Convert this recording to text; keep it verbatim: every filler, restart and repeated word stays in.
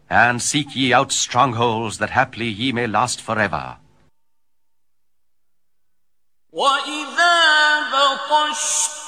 and seek ye out strongholds that haply ye may last forever. وَإِذَا بَطَشْتُم